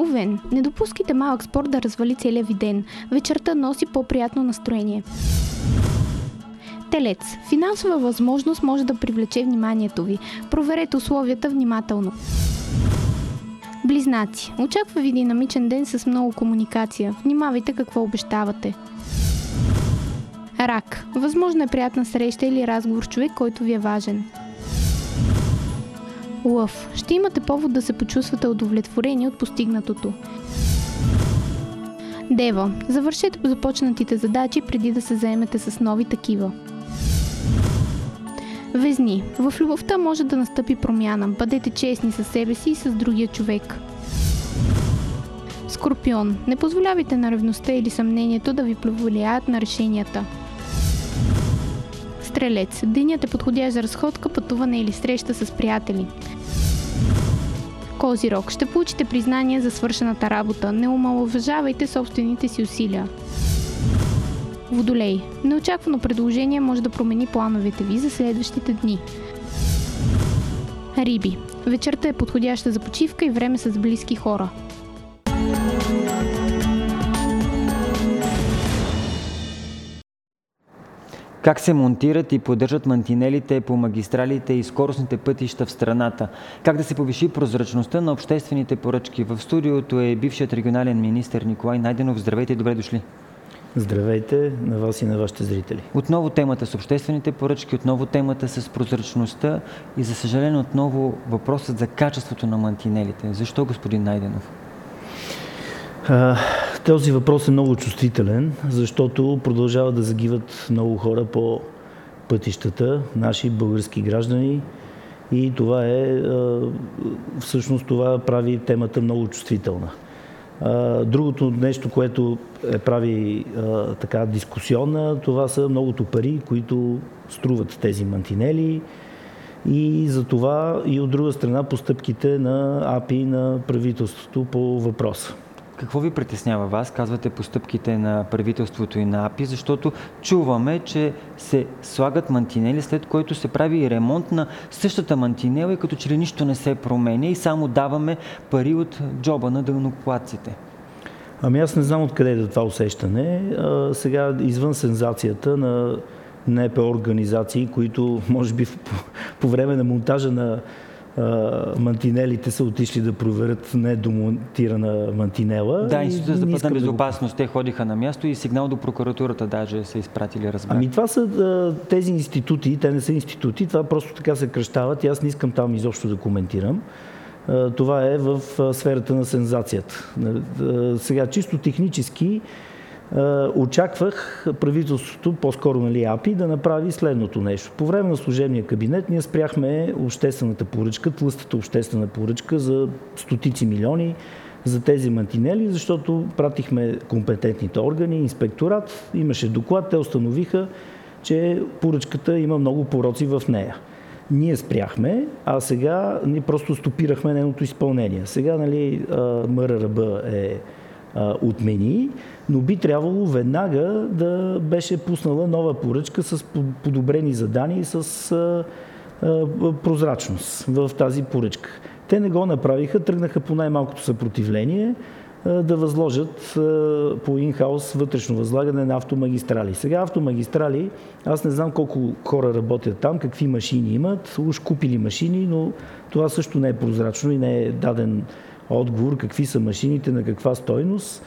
Овен, не допускайте малък спор да развали целия ви ден. Вечерта носи по-приятно настроение. Телец. Финансова възможност може да привлече вниманието ви. Проверете условията внимателно. Близнаци. Очаква ви динамичен ден с много комуникация. Внимавайте какво обещавате. Рак. Възможно е приятна среща или разговор с човек, който ви е важен. Лъв. Ще имате повод да се почувствате удовлетворени от постигнатото. Дева. Завършете започнатите задачи преди да се заемете с нови такива. Везни. В любовта може да настъпи промяна. Бъдете честни със себе си и с другия човек. Скорпион. Не позволявайте на ревността или съмнението да ви повлияят на решенията. Стрелец. Денят е подходящ за разходка, пътуване или среща с приятели. Козирог. Ще получите признание за свършената работа. Не омаловажавайте собствените си усилия. Водолей. Неочаквано предложение може да промени плановете ви за следващите дни. Риби. Вечерта е подходяща за почивка и време с близки хора. Как се монтират и поддържат мантинелите по магистралите и скоростните пътища в страната? Как да се повиши прозрачността на обществените поръчки? В студиото е бившият регионален министър Николай Найденов. Здравейте и добре дошли. Здравейте на вас и на вашите зрители. Отново темата с обществените поръчки, отново темата с прозрачността и за съжаление отново въпросът за качеството на мантинелите. Защо, господин Найденов? Този въпрос е много чувствителен, защото продължават да загиват много хора по пътищата, наши български граждани, и това всъщност това прави темата много чувствителна. Другото нещо, което прави така дискусионна, това са многото пари, които струват тези мантинели, и за това и от друга страна постъпките на АПИ на правителството по въпроса. Какво ви притеснява вас? Казвате постъпките на правителството и на АПИ, защото чуваме, че се слагат мантинели, след което се прави и ремонт на същата мантинела и като че ли нищо не се променя и само даваме пари от джоба на данъкоплатците. Ами аз не знам откъде е това усещане. Сега извън сензацията на НПО организации, които може би по време на монтажа на мантинелите са отишли да проверят недомонтирана мантинела. Да, Института за пътна безопасност, те ходиха на място и сигнал до прокуратурата даже са изпратили, разбрах. Ами това са тези институти, те не са институти, това просто така се кръщават и аз не искам там изобщо да коментирам. Това е в сферата на сензацията. Сега, чисто технически, очаквах правителството, по-скоро АПИ, да направи следното нещо. По време на служебния кабинет ние спряхме обществената поръчка, тлъстата обществена поръчка за стотици милиони за тези мантинели, защото пратихме компетентните органи, инспекторат, имаше доклад, те установиха, че поръчката има много пороци в нея. Ние спряхме, а сега ние просто стопирахме нейното изпълнение. Сега, МРРБ отмени, но би трябвало веднага да беше пуснала нова поръчка с подобрени задания и с прозрачност в тази поръчка. Те не го направиха, тръгнаха по най-малкото съпротивление да възложат по инхаус вътрешно възлагане на автомагистрали. Сега автомагистрали, аз не знам колко хора работят там, какви машини имат, уж купили машини, но това също не е прозрачно и не е даден отговор какви са машините, на каква стойност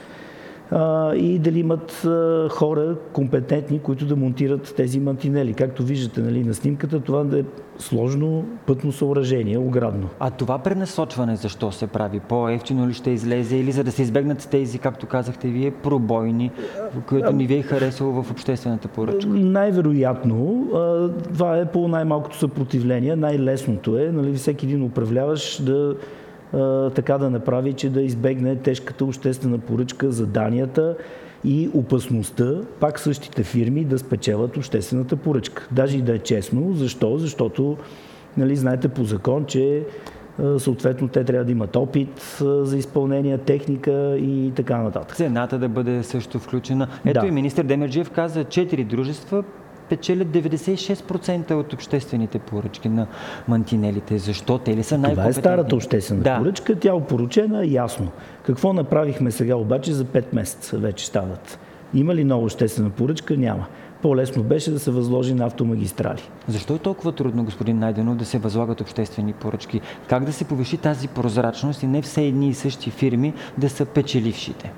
и дали имат хора компетентни, които да монтират тези мантинели. Както виждате на снимката, това е сложно пътно съоръжение, оградно. А това пренасочване защо се прави? По-евтино ли ще излезе или за да се избегнат тези, както казахте вие, пробойни, които ни ви е харесало в обществената поръчка? Най-вероятно. Това е по най-малкото съпротивление. Най-лесното е, всеки един управляващ така да направи, че да избегне тежката обществена поръчка, заданията и опасността пак същите фирми да спечелят обществената поръчка. Даже и да е честно. Защо? Защото, знаете по закон, че съответно те трябва да имат опит за изпълнение, техника и така нататък. Цената да бъде също включена. Ето да. И министър Демерджиев каза 4 дружества печелят 96% от обществените поръчки на мантинелите. Защо? Те ли са Това най-компетентни? е старата обществена поръчка, тя е опорочена, ясно. Какво направихме сега обаче за 5 месеца вече стават? Има ли нова обществена поръчка? Няма. По-лесно беше да се възложи на Автомагистрали. Защо е толкова трудно, господин Найденов, да се възлагат обществени поръчки? Как да се повиши тази прозрачност и не все едни и същи фирми да са печелившите?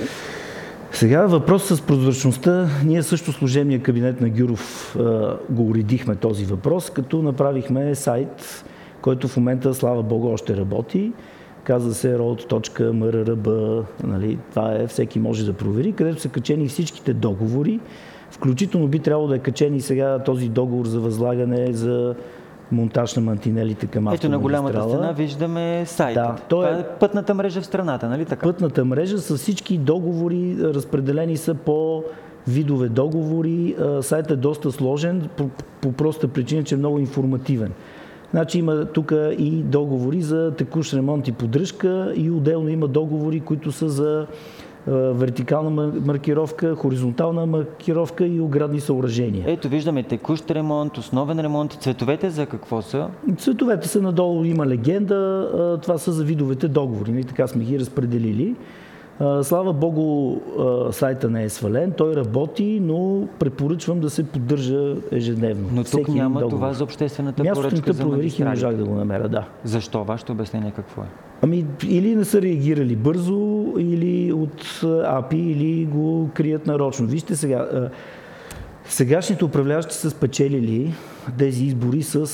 Сега въпрос с прозрачността. Ние също служебния кабинет на Гюров го уредихме този въпрос, като направихме сайт, който в момента, слава Богу, още работи. Казва се road.mrrb, нали, това е, всеки може да провери, където са качени всичките договори. Включително би трябвало да е качен и сега този договор за възлагане за монтаж на мантинелите към автомагистрала. Ето на голямата стена виждаме сайта. Да, това е пътната мрежа в страната, нали така? Пътната мрежа с всички договори, разпределени са по видове договори. Сайтът е доста сложен по проста причина, че е много информативен. Значи има тук и договори за текущ ремонт и поддръжка и отделно има договори, които са за вертикална маркировка, хоризонтална маркировка и оградни съоръжения. Ето виждаме текущ ремонт, основен ремонт. Цветовете за какво са? Цветовете са надолу, има легенда. Това са за видовете договори. Така сме ги разпределили. Слава Богу, сайта не е свален, той работи, но препоръчвам да се поддържа ежедневно. Но тук няма това за обществената поръчка за проверих и можах да го намеря, да. Защо? Вашето обяснение какво е? Или не са реагирали бързо, или от АПИ, или го крият нарочно. Вижте сега, сегашните управляващи са спечелили тези избори с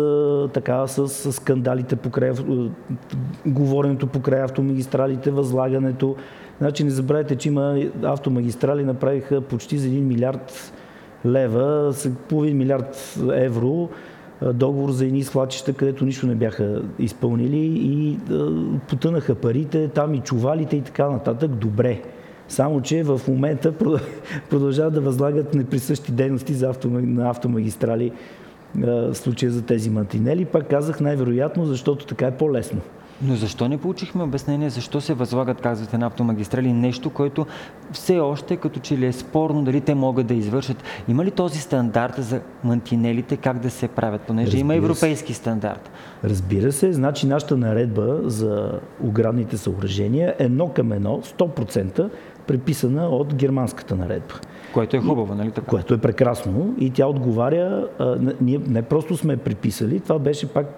скандалите покрай говоренето покрай автомагистралите, възлагането. Значи не забравяйте, че има автомагистрали, направиха почти за 1 милиард лева, половин милиард евро договор за едни свлачища, където нищо не бяха изпълнили и потънаха парите, там и чувалите и така нататък. Добре. Само, че в момента продължават да възлагат неприсъщи дейности на автомагистрали, в случая за тези мантинели. Пак казах най-вероятно, защото така е по-лесно. Но защо не получихме обяснение, защо се възлагат, казвате, на автомагистрали нещо, което все още като че ли е спорно дали те могат да извършат? Има ли този стандарт за мантинелите как да се правят? Понеже има европейски стандарт. Разбира се, значи нашата наредба за оградните съоръжения е 1:1, 100% преписана от германската наредба. Което е хубаво, нали така? Което е прекрасно и тя отговаря, ние не просто сме преписали, това беше пак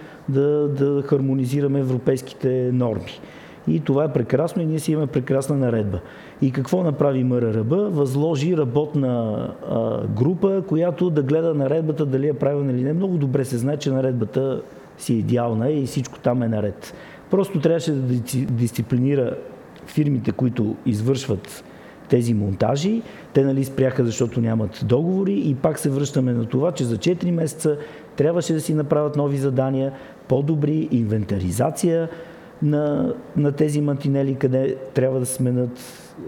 да хармонизираме европейските норми. И това е прекрасно и ние си имаме прекрасна наредба. И какво направи МРРБ? Възложи работна група, която да гледа наредбата дали е правилна или не. Много добре се знае, че наредбата си е идеална и всичко там е наред. Просто трябваше да дисциплинира фирмите, които извършват тези монтажи. Те спряха, защото нямат договори и пак се връщаме на това, че за 4 месеца трябваше да си направят нови задания, по-добри инвентаризация на тези мантинели, къде трябва да сменят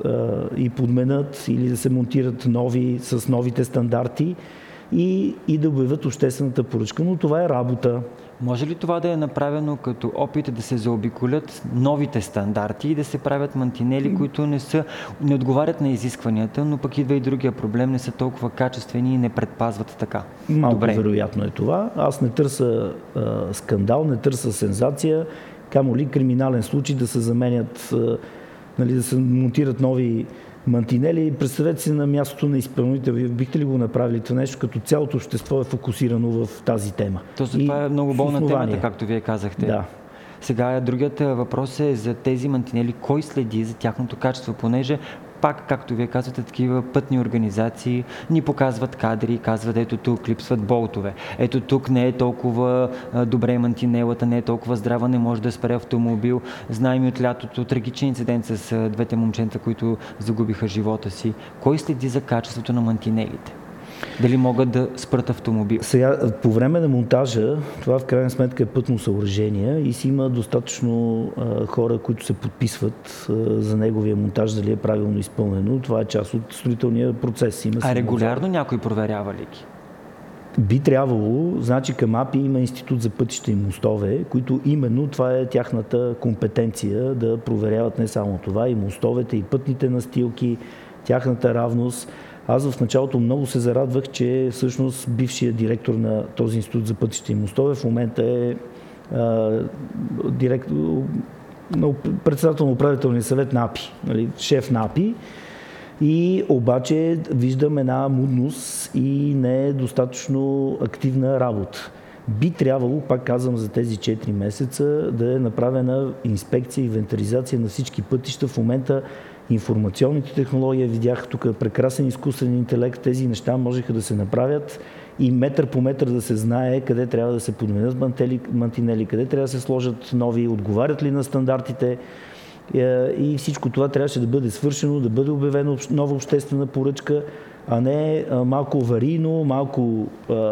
и подменят или да се монтират нови с новите стандарти и да обявят обществената поръчка. Но това е работа. Може ли това да е направено като опит да се заобиколят новите стандарти и да се правят мантинели, които не отговарят на изискванията, но пък идва и другия проблем, не са толкова качествени и не предпазват така? Малко вероятно е това. Аз не търся скандал, не търся сензация, камо ли криминален случай да се заменят, да се монтират нови мантинели. Представете си на мястото на изпълнител. Бихте ли го направили това нещо, като цялото общество е фокусирано в тази тема? Това е много болна темата, както вие казахте. Да. Сега другият въпрос е за тези мантинели. Кой следи за тяхното качество? Понеже пак, както вие казвате, такива пътни организации ни показват кадри и казват, ето тук липсват болтове. Ето тук не е толкова добре мантинелата, не е толкова здрава, не може да спре автомобил. Знаем и от лятото трагичен инцидент с двете момченца, които загубиха живота си. Кой следи за качеството на мантинелите? Дали могат да спрат автомобил? Сега, по време на монтажа, това в крайна сметка е пътно съоръжение и си има достатъчно хора, които се подписват за неговия монтаж, дали е правилно изпълнено. Това е част от строителния процес. Регулярно някой проверява ли ги? Би трябвало, значи към АПИ има институт за пътища и мостове, които именно това е тяхната компетенция да проверяват не само това, и мостовете, и пътните настилки, тяхната равност. Аз в началото много се зарадвах, че всъщност бившият директор на този институт за пътища и мостове в момента е председател на управителния съвет на АПИ, нали, шеф на АПИ. И обаче виждам една мудност и не е достатъчно активна работа. Би трябвало, пак казвам, за тези 4 месеца да е направена инспекция, инвентаризация на всички пътища. В момента информационните технологии, видях тук прекрасен изкуствен интелект, тези неща можеха да се направят и метър по метър да се знае къде трябва да се подменят мантинели, къде трябва да се сложат нови, отговарят ли на стандартите. И всичко това трябваше да бъде свършено, да бъде обявено нова обществена поръчка, а не малко аварийно, малко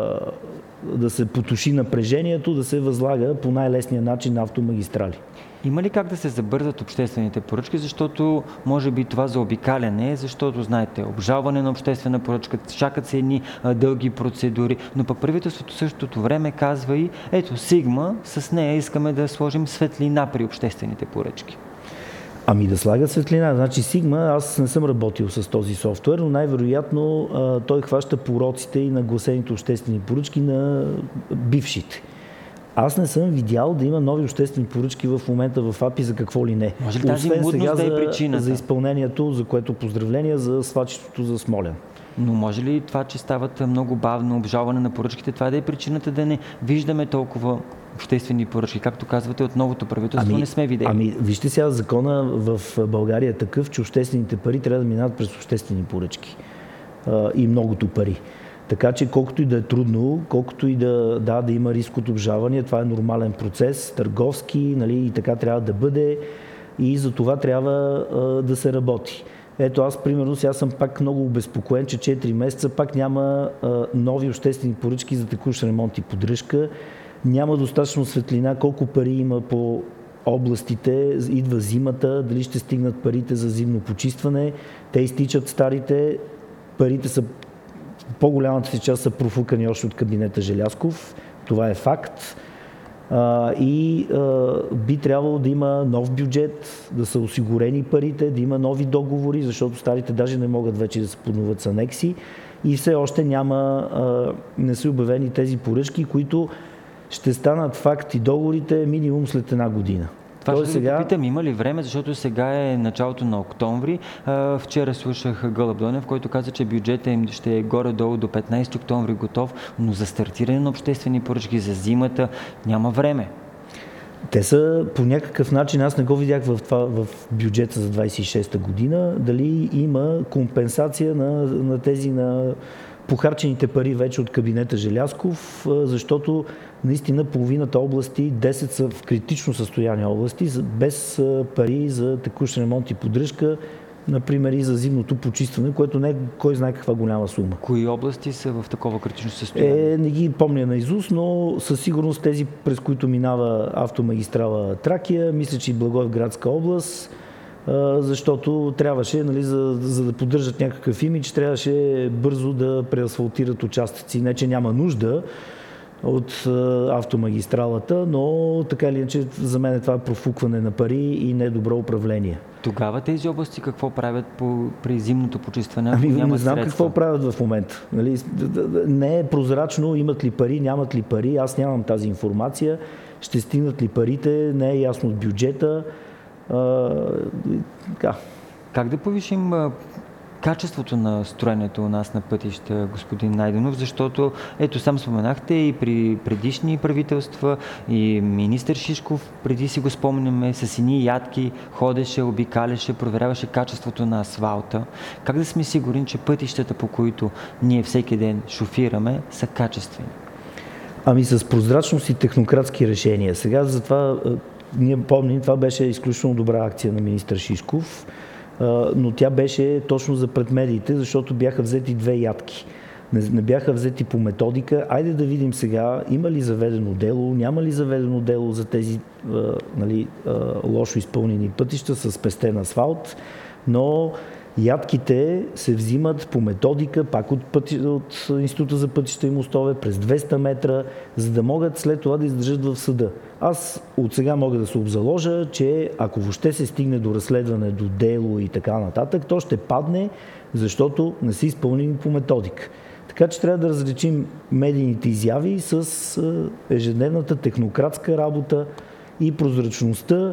да се потуши напрежението, да се възлага по най-лесния начин на автомагистрали. Има ли как да се забързат обществените поръчки, защото може би това заобикаляне, защото знаете, обжалване на обществена поръчка, чакат се едни дълги процедури, но пък правителството в същото време казва и ето Сигма, с нея искаме да сложим светлина при обществените поръчки. Ами да слагат светлина. Значи Sigma, аз не съм работил с този софтуер, но най-вероятно той хваща пороците и нагласените обществени поръчки на бившите. Аз не съм видял да има нови обществени поръчки в момента в АПИ за какво ли не. Може ли тази мудност да е причината? За изпълнението, за което поздравления за свлачището за Смолян. Но може ли това, че стават много бавно обжалване на поръчките, това да е причината да не виждаме толкова обществени поръчки? Както казвате, от новото правителство не сме видели. Вижте сега, закона в България е такъв, че обществените пари трябва да минат през обществени поръчки. И многото пари. Така че колкото и да е трудно, колкото и да има риск от обжалване, това е нормален процес, търговски, нали, и така трябва да бъде и за това трябва да се работи. Ето аз, примерно, сега съм пак много обезпокоен, че 4 месеца пак няма нови обществени поръчки за текущ ремонт и поддръжка. Няма достатъчно светлина, колко пари има по областите, идва зимата, дали ще стигнат парите за зимно почистване. Те изтичат старите, парите са по-голямата си част са профукани още от кабинета Желязков. Това е факт. Би трябвало да има нов бюджет, да са осигурени парите, да има нови договори, защото старите даже не могат вече да се подновят с анекси. И все още не са обявени тези поръчки, които ще станат факт и договорите минимум след 1 година. Това ще да попитам, има ли време, защото сега е началото на октомври. Вчера слушах Гълъб Донев, който каза, че бюджетът им ще е горе-долу до 15 октомври готов, но за стартиране на обществени поръчки за зимата няма време. Те са по някакъв начин, аз не го видях в бюджета за 26-та година, дали има компенсация на тези похарчените пари вече от кабинета Желязков, защото наистина половината области, 10 са в критично състояние области, без пари за текущ ремонт и поддръжка, например и за зимното почистване, което не е кой знае каква голяма сума. Кои области са в такова критично състояние? Не ги помня наизуст, но със сигурност тези, през които минава автомагистрала Тракия, мисля, че и Благоевградска област, защото трябваше, нали, за да поддържат някакъв имидж, трябваше бързо да преасфалтират участъци. Не, че няма нужда от автомагистралата, но така или иначе за мен това е профукване на пари и недобро управление. Тогава тези области какво правят при зимното почистване? Не знам какво правят в момента. Нали? Не е прозрачно имат ли пари, нямат ли пари. Аз нямам тази информация. Ще стигнат ли парите, не е ясно от бюджета. Как да повишим качеството на строенето у нас на пътища, господин Найденов, защото ето сам споменахте и при предишни правителства и министър Шишков, преди си го спомняме, с едни ядки ходеше, обикаляше, проверяваше качеството на асфалта. Как да сме сигурни, че пътищата, по които ние всеки ден шофираме, са качествени? С прозрачност и технократски решения. Сега затова ние помним, това беше изключително добра акция на министър Шишков, но тя беше точно за пред медиите, защото бяха взети 2 ядки. Не бяха взети по методика. Айде да видим сега, има ли заведено дело, няма ли заведено дело за тези лошо изпълнени пътища с спестен асфалт, но Ядките се взимат по методика, пак от Института за пътища и мостове, през 200 метра, за да могат след това да издържат в съда. Аз от сега мога да се обзаложа, че ако въобще се стигне до разследване, до дело и така нататък, то ще падне, защото не са изпълнени по методика. Така че трябва да различим медийните изяви с ежедневната технократска работа и прозрачността.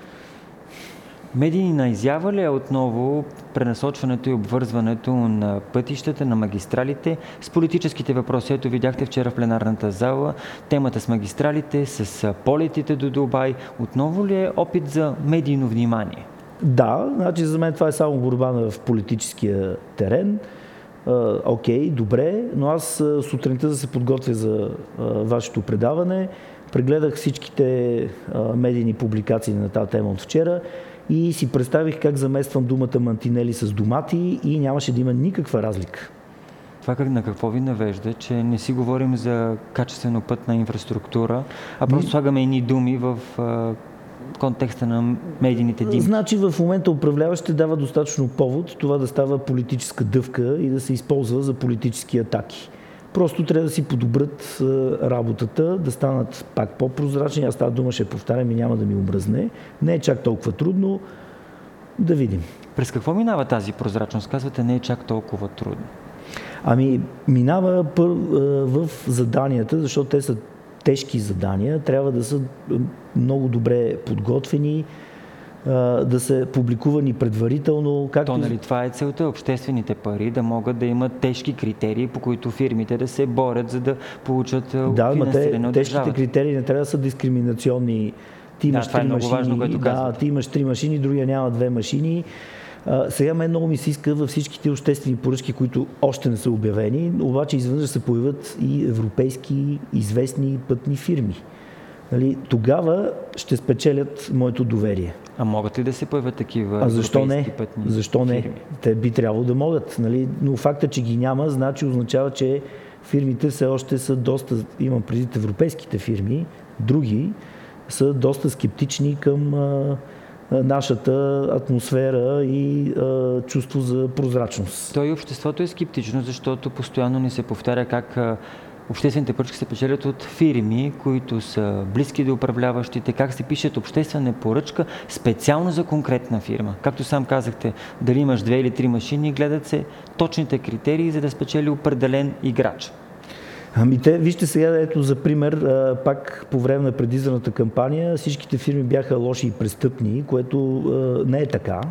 Медийна изява ли е отново пренасочването и обвързването на пътищата, на магистралите с политическите въпроси? Ето видяхте вчера в пленарната зала темата с магистралите, с полетите до Дубай. Отново ли е опит за медийно внимание? Да, значи за мен това е само борба в политическия терен. Окей, добре, но аз сутринта да се подготвя за вашето предаване, прегледах всичките медийни публикации на тази тема от вчера и си представих как замествам думата мантинели с домати и нямаше да има никаква разлика. Това на какво ви навежда, че не си говорим за качествено пътна инфраструктура, а просто слагаме едни думи в контекста на медийните дими? Значи в момента управляващите дава достатъчно повод това да става политическа дъвка и да се използва за политически атаки. Просто трябва да си подобрят работата, да станат пак по-прозрачни. Аз тази дума ще повтарям и няма да ми омръзне. Не е чак толкова трудно. Да видим. През какво минава тази прозрачност? Казвате, не е чак толкова трудно. Ами, минава в заданията, защото те са тежки задания. Трябва да са много добре подготвени, да са публикувани предварително. То, нали, това е целта, обществените пари да могат да имат тежки критерии, по които фирмите да се борят, за да получат финансиране от държавата. Тежките критерии не трябва да са дискриминационни. Ти имаш това е много важно, което казвате. Ти имаш 3 машини, другия няма 2 машини. Сега мен много ми се иска във всичките обществени поръчки, които още не са обявени, обаче изведнъж се появят и европейски известни пътни фирми. Нали, тогава ще спечелят моето доверие. А могат ли да се появят такива защо не? пътни Защо не? фирми? Те би трябвало да могат. Нали? Но факта, че ги няма, означава, че фирмите все още са доста, имам предвид европейските фирми, други са доста скептични към нашата атмосфера и чувство за прозрачност. То и обществото е скептично, защото постоянно ни се повтаря как обществените поръчки се печелят от фирми, които са близки до управляващите, как се пишат обществена поръчка специално за конкретна фирма. Както сам казахте, дали имаш 2 или 3 машини, гледат се точните критерии, за да спечели определен играч. Ами вижте сега, ето за пример, пак по време на предизборната кампания всичките фирми бяха лоши и престъпни, което не е така.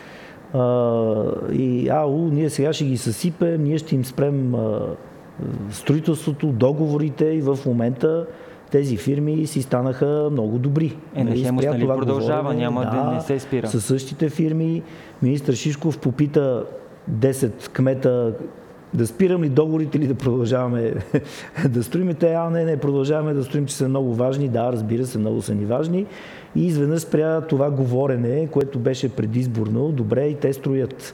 Ние сега ще ги съсипем, ние ще им спрем строителството, договорите и в момента тези фирми си станаха много добри. Хемус, нали, продължава, няма да не се спира. Със същите фирми. Министър Шишков попита 10 кмета да спирам ли договорите или да продължаваме да строим. Не, продължаваме да строим, че са много важни. Да, разбира се, много са ни важни. И изведнъж спря това говорене, което беше предизборно. Добре, и те строят.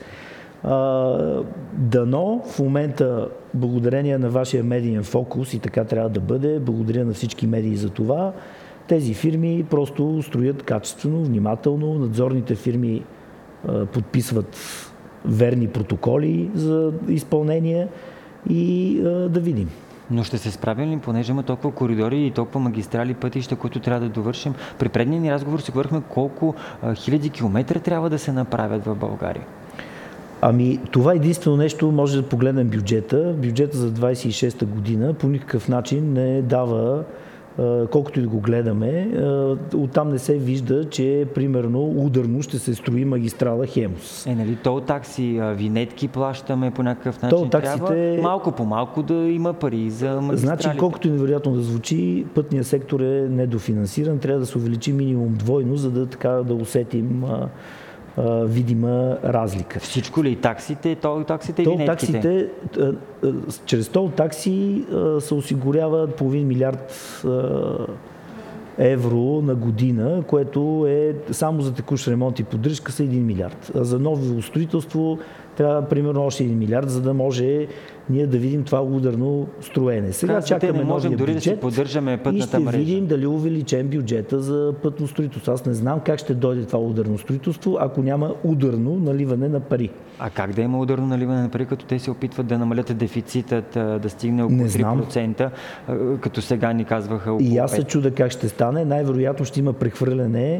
Дано в момента, благодарение на вашия медиен фокус, и така трябва да бъде, благодаря на всички медии за това, тези фирми просто строят качествено, внимателно, надзорните фирми подписват верни протоколи за изпълнение и да видим. Но ще се справим ли, понеже има толкова коридори и толкова магистрали, пътища, които трябва да довършим? При предния ни разговор си говорихме колко хиляди километра трябва да се направят в България. Ами, това единствено нещо може да погледнем бюджета. Бюджета за 26-та година по никакъв начин не дава, колкото и да го гледаме, оттам не се вижда, че примерно ударно ще се строи магистрала Хемус. Нали, тол такси, винетки плащаме по някакъв начин. Трябва малко по малко да има пари за магистралите. Значи, колкото и невероятно да звучи, пътният сектор е недофинансиран. Трябва да се увеличи минимум двойно, за да да усетим видима разлика. Всичко ли? Таксите, тол-таксите и винетките? Чрез тол-такси се осигурява половин милиард евро на година, което е само за текущ ремонт и поддръжка са 1 милиард. А за ново строителство трябва примерно още 1 милиард, за да може ние да видим това ударно строене. Сега чакаме новия дори бюджет да си поддържаме пътната и ще мрежа. видим дали увеличен бюджета за пътно строителство. Аз не знам как ще дойде това ударно строителство, ако няма ударно наливане на пари. А как да има ударно наливане на пари, като те се опитват да намалят дефицитът, да стигне около 3%, като сега ни казваха около 5%? И аз се чудя как ще стане. Най-вероятно ще има прехвърляне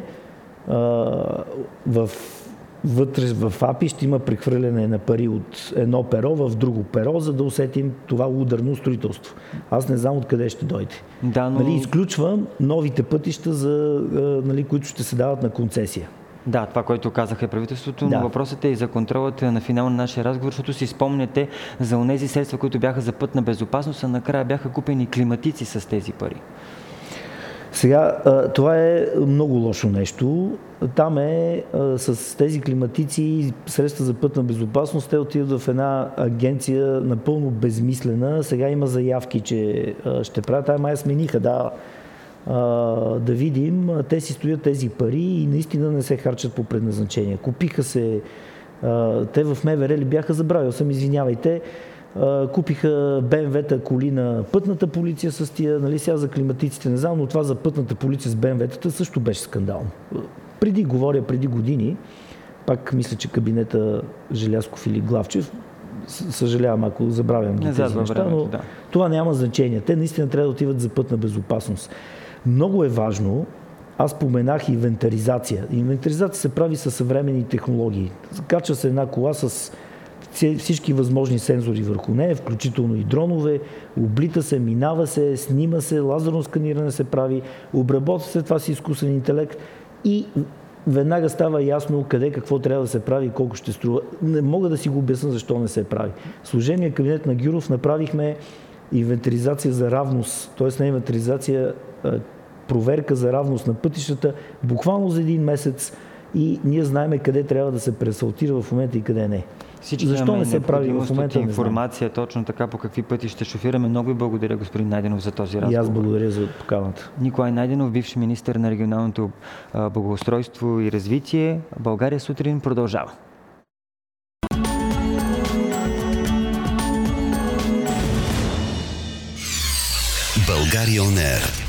вътре в АПИ, ще има прехвърляне на пари от едно перо в друго перо, за да усетим това ударно строителство. Аз не знам откъде ще дойде. Да, но... изключвам новите пътища, които ще се дават на концесия. Да, това, което казаха правителството, но въпросът е и за контролът на финал на нашия разговор, защото си спомняте за онези средства, които бяха за пътна безопасност, а накрая бяха купени климатици с тези пари. Сега, това е много лошо нещо. Там с тези климатици, средства за пътна безопасност, те отиват в една агенция напълно безмислена. Сега има заявки, че ще правят, май смениха, да видим. Те си стоят тези пари и наистина не се харчат по предназначение. Купиха се, те в МВР ли бяха, забравил съм, извинявайте, купиха БМВ-та коли на пътната полиция с тия, сега за климатиците не знам, но това за пътната полиция с БМВ-тата също беше скандално. Преди години, пак мисля, че кабинета Желязков или Главчев, съжалявам, ако забравям тези неща, но това няма значение. Те наистина трябва да отиват за пътна безопасност. Много е важно, аз споменах инвентаризация. Инвентаризация се прави със съвременни технологии. Качва се една кола с всички възможни сензори върху нея, включително и дронове, облита се, минава се, снима се, лазерно сканиране се прави, обработва се това с изкуствен интелект и веднага става ясно къде какво трябва да се прави и колко ще струва. Не мога да си го обясня защо не се прави. В служебния кабинет на Гюров направихме инвентаризация за равност, т.е. не инвентаризация, проверка за равност на пътищата, буквално за един месец и ние знаем къде трябва да се преасфалтира в момента и къде не. Защо не се прави в момента? Информация точно така по какви пъти ще шофираме. Много ви благодаря, господин Найденов, за този разговор. И аз благодаря за поканата. Николай Найденов, бивш министър на регионалното благоустройство и развитие. България сутрин продължава. България On Air.